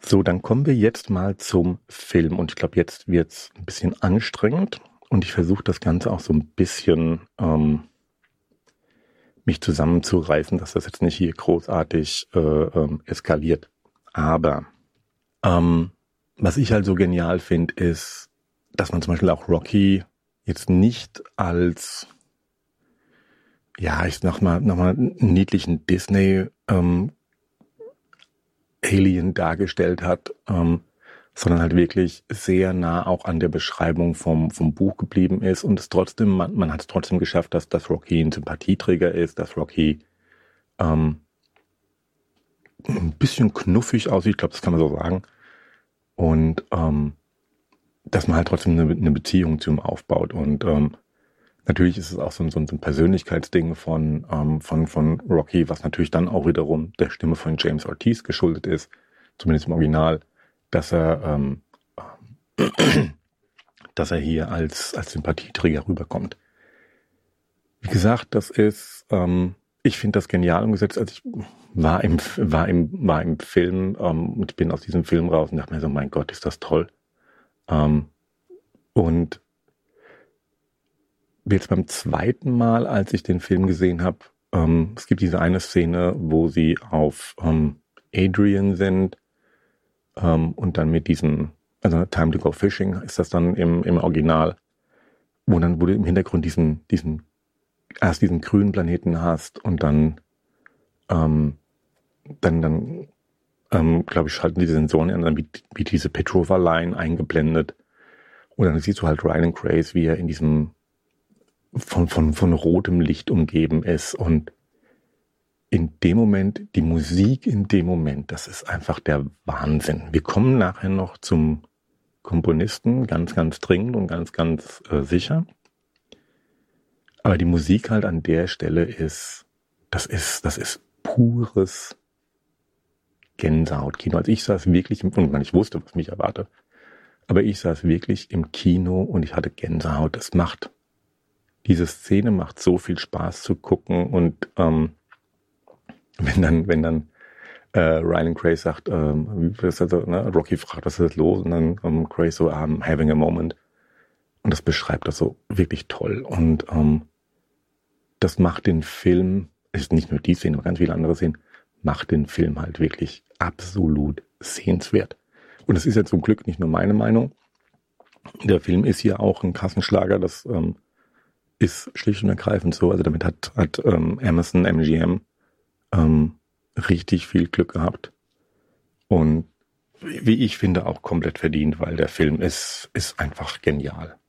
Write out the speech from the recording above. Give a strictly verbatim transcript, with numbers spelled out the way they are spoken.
So, dann kommen wir jetzt mal zum Film. Und ich glaube, jetzt wird's ein bisschen anstrengend. Und ich versuche das Ganze auch so ein bisschen ähm, mich zusammenzureißen, dass das jetzt nicht hier großartig äh, ähm, eskaliert. Aber ähm, was ich halt so genial finde, ist, dass man zum Beispiel auch Rocky jetzt nicht als, ja, ich sag mal, nochmal einen niedlichen Disney ähm, Alien dargestellt hat, ähm, sondern halt wirklich sehr nah auch an der Beschreibung vom, vom Buch geblieben ist und es trotzdem, man, man hat es trotzdem geschafft, dass, dass Rocky ein Sympathieträger ist, dass Rocky ähm, ein bisschen knuffig aussieht, ich glaube, das kann man so sagen. Und ähm, dass man halt trotzdem eine, eine Beziehung zu ihm aufbaut. Und ähm, natürlich ist es auch so ein, so ein Persönlichkeitsding von, ähm, von, von Rocky, was natürlich dann auch wiederum der Stimme von James Ortiz geschuldet ist, zumindest im Original, dass er, ähm, dass er hier als, als Sympathieträger rüberkommt. Wie gesagt, das ist, ähm, ich finde das genial umgesetzt. Also ich war im, war im, war im Film ähm, und ich bin aus diesem Film raus und dachte mir so, mein Gott, ist das toll. Ähm, und jetzt beim zweiten Mal, als ich den Film gesehen habe, ähm, es gibt diese eine Szene, wo sie auf ähm, Adrian sind ähm, und dann mit diesem, also Time to Go Fishing ist das dann im, im Original, wo dann wo du im Hintergrund diesen, diesen, erst diesen grünen Planeten hast und dann, ähm, dann, dann, ähm, glaube ich, schalten die Sensoren an, dann wird, wird diese Petrova-Line eingeblendet und dann siehst du halt Ryan Grace, wie er in diesem von, von, von rotem Licht umgeben ist und in dem Moment, die Musik in dem Moment, das ist einfach der Wahnsinn. Wir kommen nachher noch zum Komponisten, ganz, ganz dringend und ganz, ganz äh, sicher. Aber die Musik halt an der Stelle ist, das ist, das ist pures Gänsehaut-Kino. Also ich saß wirklich, im, und ich wusste, was mich erwartet, aber ich saß wirklich im Kino und ich hatte Gänsehaut. Das macht Diese Szene macht so viel Spaß zu gucken und ähm, wenn dann, wenn dann äh, Ryan Grace sagt, ähm, ist also, ne, Rocky fragt, was ist jetzt los? Und dann ähm, Grace so, I'm having a moment. Und das beschreibt das so wirklich toll. Und ähm, das macht den Film, ist nicht nur die Szene, aber ganz viele andere Szenen, macht den Film halt wirklich absolut sehenswert. Und das ist ja zum Glück nicht nur meine Meinung. Der Film ist hier auch ein Kassenschlager, das ähm, ist schlicht und ergreifend so. Also damit hat, hat ähm, Amazon M G M ähm, richtig viel Glück gehabt. Und wie ich finde, auch komplett verdient, weil der Film ist, ist einfach genial.